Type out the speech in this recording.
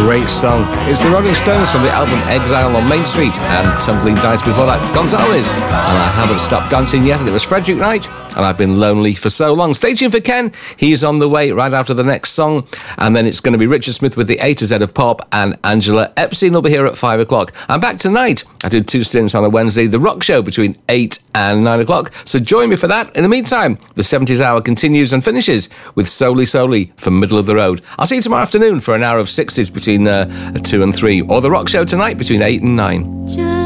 Great song. It's the Rolling Stones from the album Exile on Main Street, and Tumbling Dice before that, Gonzalez. And I haven't stopped dancing yet. It was Frederick Knight, and I've been lonely for so long. Stay tuned for Ken. He's on the way right after the next song. And then it's going to be Richard Smith with the A to Z of pop, and Angela Epstein will be here at 5 o'clock. I'm back tonight. I do 2 stints on a Wednesday, The Rock Show between 8 and 9 o'clock. So join me for that. In the meantime, the 70s hour continues and finishes with Soli Soli from Middle of the Road. I'll see you tomorrow afternoon for an hour of 60s between 2 and 3, or The Rock Show tonight between 8 and 9.